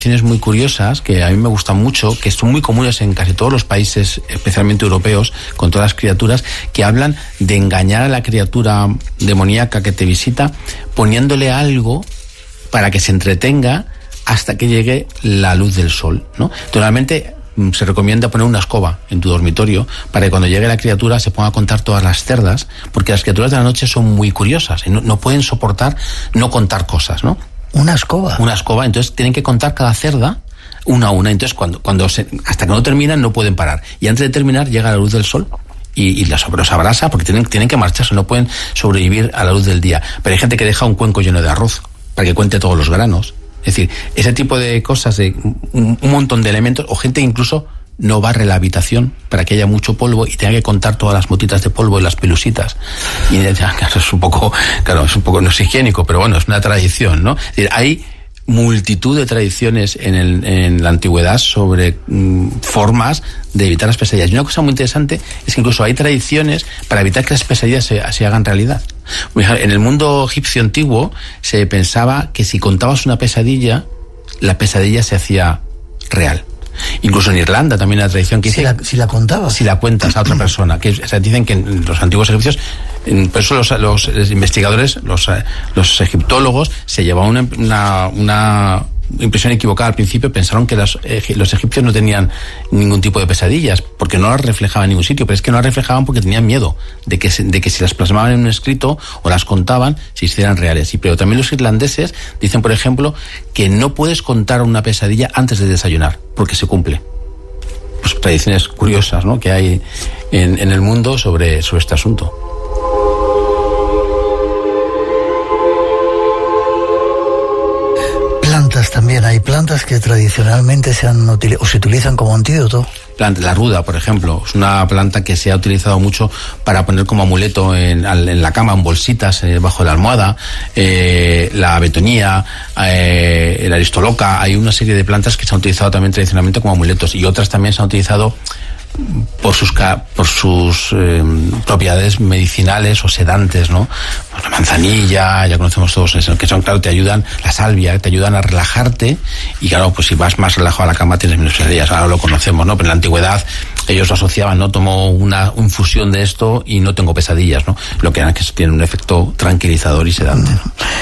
muy curiosas que a mí me gustan mucho, que son muy comunes en casi todos los países, especialmente europeos, con todas las criaturas, que hablan de engañar a la criatura demoníaca que te visita poniéndole algo para que se entretenga hasta que llegue la luz del sol, ¿no? Normalmente se recomienda poner una escoba en tu dormitorio para que cuando llegue la criatura se ponga a contar todas las cerdas, porque las criaturas de la noche son muy curiosas y no pueden soportar no contar cosas, ¿no? ¿Una escoba? Una escoba, entonces tienen que contar cada cerda una a una, entonces hasta que no terminan no pueden parar, y antes de terminar llega la luz del sol y los abrasa porque tienen que marcharse, no pueden sobrevivir a la luz del día. Pero hay gente que deja un cuenco lleno de arroz para que cuente todos los granos. Es decir, ese tipo de cosas, de un montón de elementos, o gente incluso no barre la habitación para que haya mucho polvo y tenga que contar todas las motitas de polvo y las pelusitas. Y claro, es un poco, no es higiénico, pero bueno, es una tradición, ¿no? Es decir, hay multitud de tradiciones en la antigüedad sobre formas de evitar las pesadillas. Y una cosa muy interesante es que incluso hay tradiciones para evitar que las pesadillas se hagan realidad. En el mundo egipcio antiguo se pensaba que si contabas una pesadilla, la pesadilla se hacía real. Incluso en Irlanda también hay una tradición que dice... Si la contabas. Si la cuentas a otra persona. Dicen que en los antiguos egipcios, por eso los investigadores, los egiptólogos, se llevaban una impresión equivocada al principio. Pensaron que los egipcios no tenían ningún tipo de pesadillas, porque no las reflejaban en ningún sitio, pero es que no las reflejaban porque tenían miedo de que si las plasmaban en un escrito o las contaban, se hicieran reales. Pero también los irlandeses dicen, por ejemplo, que no puedes contar una pesadilla antes de desayunar, porque se cumple. Pues tradiciones curiosas, ¿no?, que hay en el mundo sobre este asunto. También hay plantas que tradicionalmente se utilizan como antídoto. La ruda, por ejemplo, es una planta que se ha utilizado mucho para poner como amuleto en la cama, en bolsitas, bajo la almohada. La betonía, el aristoloca, hay una serie de plantas que se han utilizado también tradicionalmente como amuletos, y otras también se han utilizado por sus propiedades medicinales o sedantes, ¿no? Pues la manzanilla, ya conocemos todos eso, que son, claro, te ayudan, la salvia, te ayudan a relajarte, y claro, pues si vas más relajado a la cama tienes menos pesadillas. Ahora lo conocemos, ¿no? Pero en la antigüedad ellos lo asociaban, ¿no? Tomo una infusión de esto y no tengo pesadillas, ¿no? Lo que era que tiene un efecto tranquilizador y sedante.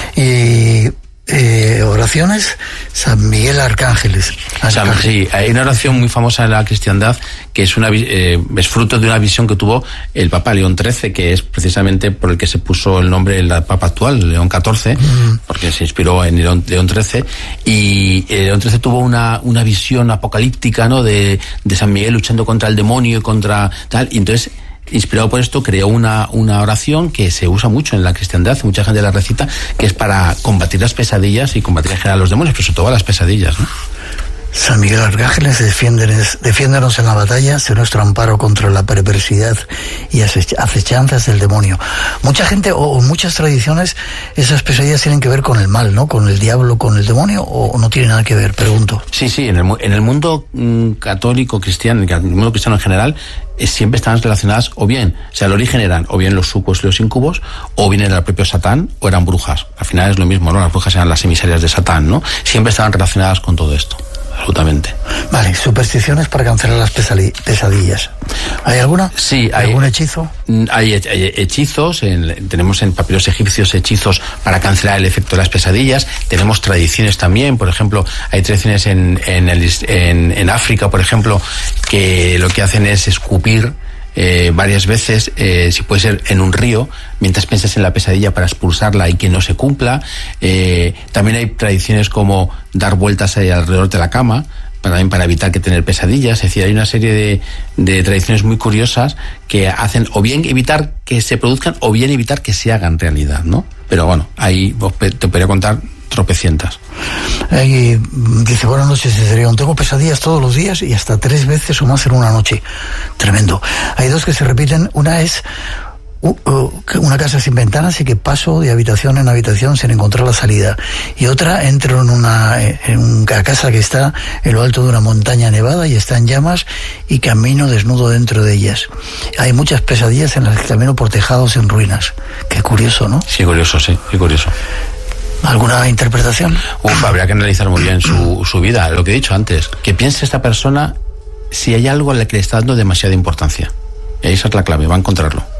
Y oraciones, San Miguel Arcángeles. Sí, hay una oración muy famosa en la cristiandad que es fruto de una visión que tuvo el Papa León XIII, que es precisamente por el que se puso el nombre del Papa actual, León XIV, porque se inspiró en León XIII, y León XIII tuvo una visión apocalíptica, ¿no?, de San Miguel luchando contra el demonio y contra tal, y entonces, inspirado por esto, creó una oración que se usa mucho en la cristiandad, mucha gente la recita, que es para combatir las pesadillas y combatir en general los demonios, pero sobre todo las pesadillas, ¿no? San Miguel Arcángeles, defiéndonos en la batalla, sé nuestro amparo contra la perversidad y acechanzas del demonio. Mucha gente, o muchas tradiciones, esas pesadillas tienen que ver con el mal, ¿no? Con el diablo, con el demonio, o no tiene nada que ver, pregunto. Sí, en el mundo católico cristiano, en el mundo cristiano en general, siempre están relacionadas, o bien, el origen eran o bien los sucubos y los incubos, o bien era el propio Satán, o eran brujas. Al final es lo mismo, ¿no? Las brujas eran las emisarias de Satán, ¿no? Siempre estaban relacionadas con todo esto. Absolutamente. Vale, supersticiones para cancelar las pesadillas. ¿Hay alguna? Sí, hay. ¿Algún hechizo? Hay hechizos, tenemos en papiros egipcios hechizos para cancelar el efecto de las pesadillas. Tenemos tradiciones también, por ejemplo, hay tradiciones en África, por ejemplo, que lo que hacen es escupir varias veces, si puede ser en un río, mientras piensas en la pesadilla para expulsarla y que no se cumpla. También hay tradiciones como dar vueltas ahí alrededor de la cama, también para evitar que tener pesadillas. Es decir, hay una serie de tradiciones muy curiosas que hacen o bien evitar que se produzcan o bien evitar que se hagan realidad, ¿no? Pero bueno, ahí te podría contar tropecientas. Dice, buenas noches, Cesarión. Tengo pesadillas todos los días y hasta 3 veces o más en una noche. Tremendo. Hay 2 que se repiten. Una es una casa sin ventanas y que paso de habitación en habitación sin encontrar la salida. Y otra, entro en una casa que está en lo alto de una montaña nevada y está en llamas y camino desnudo dentro de ellas. Hay muchas pesadillas en las que camino por tejados en ruinas. Qué curioso, ¿no? Sí, curioso, sí, qué curioso. ¿Alguna interpretación? Habría que analizar muy bien su vida. Lo que he dicho antes, que piense esta persona si hay algo a la que le está dando demasiada importancia. Esa es la clave, va a encontrarlo.